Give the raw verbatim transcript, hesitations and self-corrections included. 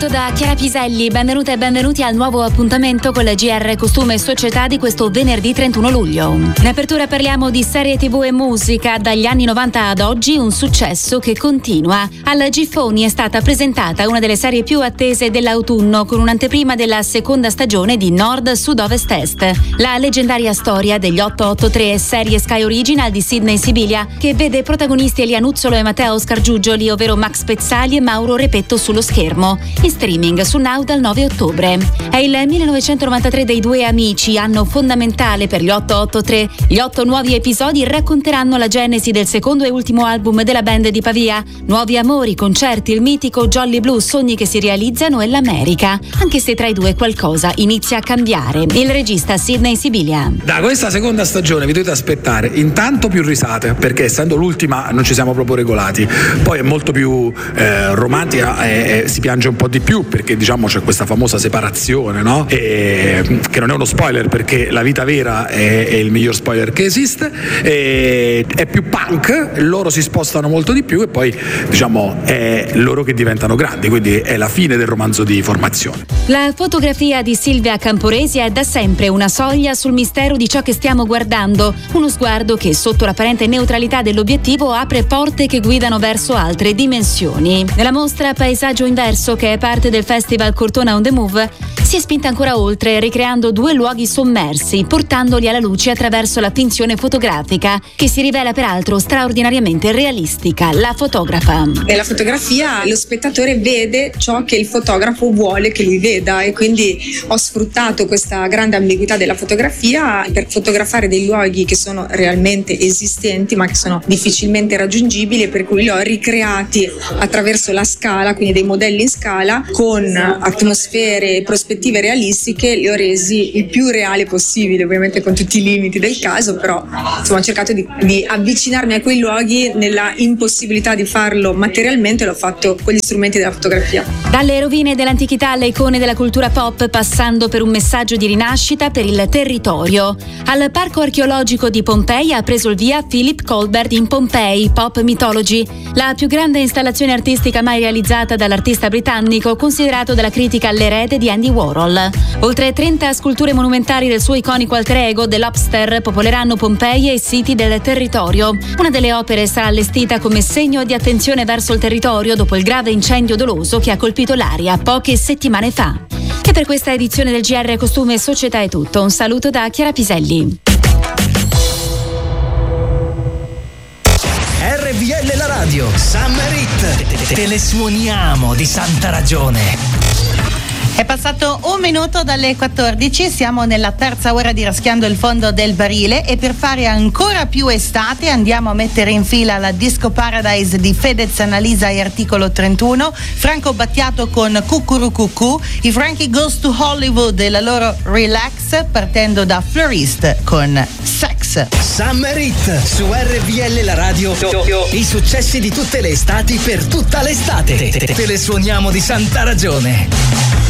saluto da Chiara Piselli, benvenute e benvenuti al nuovo appuntamento con la G R Costume e Società di questo venerdì trentuno luglio. In apertura parliamo di serie tv e musica, dagli anni novanta ad oggi un successo che continua. Al Giffoni è stata presentata una delle serie più attese dell'autunno con un'anteprima della seconda stagione di Nord Sud Ovest Est, la leggendaria storia degli otto otto tre, serie Sky Original di Sidney Sibilia, che vede protagonisti Elia Nuzzolo e Matteo Scargiugioli, ovvero Max Pezzali e Mauro Repetto sullo schermo, in streaming su Now dal nove ottobre. È il millenovecentonovantatré dei due amici, anno fondamentale per gli otto otto tre. Gli otto nuovi episodi racconteranno la genesi del secondo e ultimo album della band di Pavia, nuovi amori, concerti, il mitico Jolly Blue, sogni che si realizzano e l'America, anche se tra i due qualcosa inizia a cambiare. Il regista Sidney Sibilia. Da questa seconda stagione vi dovete aspettare intanto più risate, perché essendo l'ultima non ci siamo proprio regolati, poi è molto più eh, romantica e, e si piange un po' di più, perché diciamo c'è questa famosa separazione, no? E, che non è uno spoiler, perché la vita vera è, è il miglior spoiler che esiste. E, è più punk, loro si spostano molto di più e poi diciamo è loro che diventano grandi, quindi è la fine del romanzo di formazione. La fotografia di Silvia Camporesi è da sempre una soglia sul mistero di ciò che stiamo guardando, uno sguardo che sotto l'apparente neutralità dell'obiettivo apre porte che guidano verso altre dimensioni. Nella mostra Paesaggio Inverso, che è parte del Festival Cortona on the Move, si è spinta ancora oltre, ricreando due luoghi sommersi, portandoli alla luce attraverso la finzione fotografica, che si rivela peraltro straordinariamente realistica. La fotografa. Nella fotografia lo spettatore vede ciò che il fotografo vuole che lui veda, e quindi ho sfruttato questa grande ambiguità della fotografia per fotografare dei luoghi che sono realmente esistenti ma che sono difficilmente raggiungibili, e per cui li ho ricreati attraverso la scala, quindi dei modelli in scala con atmosfere e prospettive realistiche. Li ho resi il più reale possibile, ovviamente con tutti i limiti del caso, però insomma ho cercato di, di avvicinarmi a quei luoghi nella impossibilità di farlo materialmente. L'ho fatto con gli strumenti della fotografia. Dalle rovine dell'antichità alle icone della cultura pop, passando per un messaggio di rinascita per il territorio. Al Parco Archeologico di Pompei ha preso il via Philip Colbert in Pompei, Pop Mythology, la più grande installazione artistica mai realizzata dall'artista britannico, considerato dalla critica l'erede di Andy Warhol. Oltre trenta sculture monumentali del suo iconico alter ego, The Lobster, popoleranno Pompei e i siti del territorio. Una delle opere sarà allestita come segno di attenzione verso il territorio dopo il grave incendio doloso che ha colpito l'area poche settimane fa. E per questa edizione del G R Costume e Società è tutto. Un saluto da Chiara Piselli. R V L la radio, Summer Hit, te le suoniamo di santa ragione. È passato un minuto dalle quattordici, siamo nella terza ora di Raschiando il fondo del barile, e per fare ancora più estate andiamo a mettere in fila la Disco Paradise di Fedez, Annalisa e Articolo trentuno, Franco Battiato con Cucurucucù, i Frankie Goes to Hollywood e la loro Relax, partendo da Florist con Sex. Summer Hit su R V L la radio, i successi di tutte le estati per tutta l'estate, te le suoniamo di santa ragione.